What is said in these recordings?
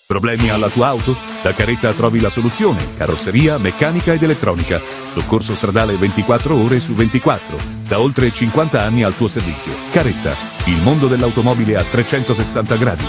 Problemi alla tua auto? Da Caretta trovi la soluzione. Carrozzeria, meccanica ed elettronica. Soccorso stradale 24 ore su 24. Da oltre 50 anni al tuo servizio. Caretta, il mondo dell'automobile a 360 gradi.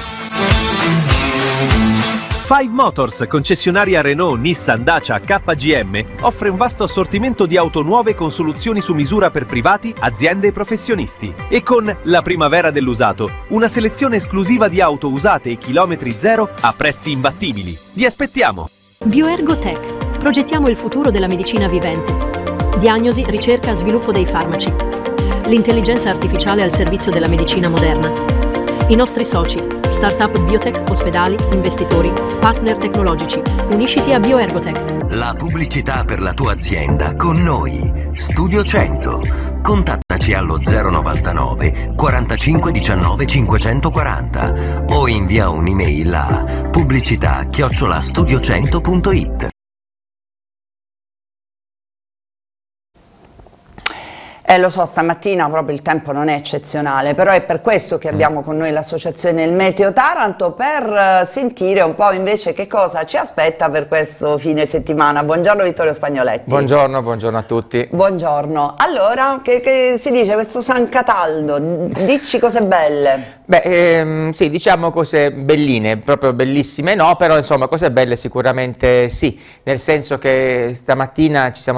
Five Motors, concessionaria Renault, Nissan, Dacia, KGM, offre un vasto assortimento di auto nuove con soluzioni su misura per privati, aziende e professionisti. E con la primavera dell'usato, una selezione esclusiva di auto usate e chilometri zero a prezzi imbattibili. Vi aspettiamo! Bioergotech. Progettiamo il futuro della medicina vivente. Diagnosi, ricerca, sviluppo dei farmaci. L'intelligenza artificiale al servizio della medicina moderna. I nostri soci. Startup biotech, ospedali, investitori, partner tecnologici. Unisciti a Bioergotech. La pubblicità per la tua azienda con noi. Studio 100. Contattaci allo 099 45 19 540 o invia un'email a pubblicità@studio100.it. Lo so, stamattina proprio il tempo non è eccezionale, però è per questo che abbiamo con noi l'associazione Il Meteo Taranto per sentire un po' invece che cosa ci aspetta per questo fine settimana. Buongiorno Vittorio Spagnoletti. Buongiorno, buongiorno a tutti. Buongiorno. Allora, che si dice questo San Cataldo? Dici cose belle. Beh, sì, diciamo cose belline, proprio bellissime no, però insomma cose belle sicuramente sì, nel senso che stamattina ci siamo